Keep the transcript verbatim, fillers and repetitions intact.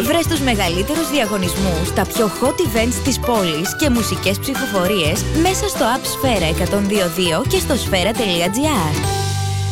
Βρες τους μεγαλύτερους διαγωνισμούς, τα πιο hot events της πόλης και μουσικές ψηφοφορίες μέσα στο App Sfera εκατόν δύο δύο και στο sfera τελεία gr.